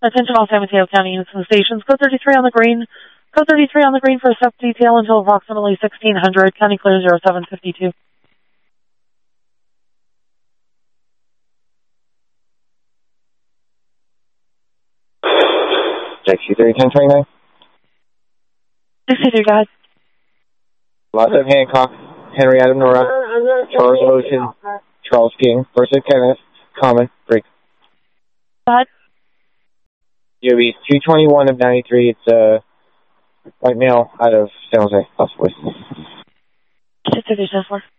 Attention all San Mateo County Houston stations. Code 33 on the green. Code 33 on the green for a step detail until approximately 1600. County clear 0752. Taxi 301029. 63, guys. Lots of Hancock, Henry Adam Nora, Charles Ocean, Charles King, versus Kenneth, Common, Break. God. UAB 221 of 93. It's white male out of San Jose, possibly. 63, 10-4.